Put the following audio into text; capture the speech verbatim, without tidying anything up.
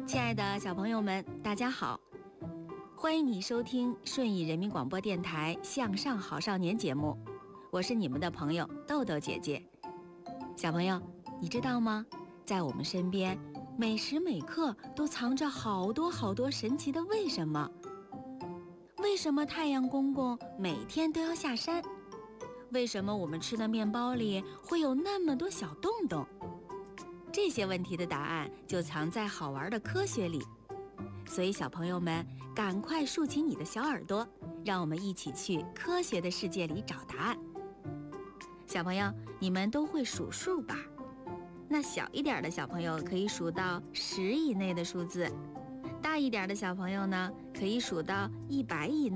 亲爱的小朋友们，大家好，欢迎你收听顺义人民广播电台向上好少年节目，我是你们的朋友豆豆姐姐。小朋友，你知道吗？在我们身边，每时每刻都藏着好多好多神奇的为什么。为什么太阳公公每天都要下山？为什么我们吃的面包里会有那么多小洞洞？这些问题的答案就藏在好玩的科学里，所以小朋友们赶快竖起你的小耳朵，让我们一起去科学的世界里找答案。小朋友，你们都会数数吧？那小一点的小朋友可以数到十以内的数字，大一点的小朋友呢，可以数到一百以内。